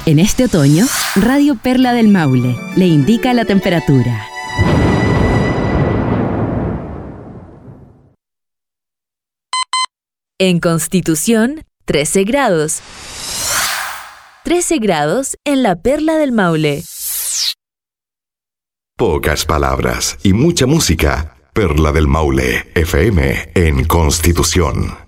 En este otoño, Radio Perla del Maule le indica la temperatura. En Constitución, 13 grados. 13 grados en la Perla del Maule. Pocas palabras y mucha música. Perla del Maule, FM en Constitución.